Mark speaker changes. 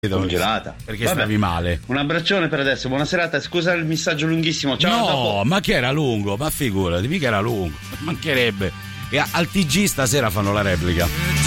Speaker 1: congelata.
Speaker 2: Perché stavi male.
Speaker 1: Un abbraccione per adesso, buona serata, scusa il messaggio lunghissimo. Ciao.
Speaker 2: No,
Speaker 1: dopo.
Speaker 2: ma che era lungo, ma figurati, mica era lungo, mancherebbe. E al TG stasera fanno la replica.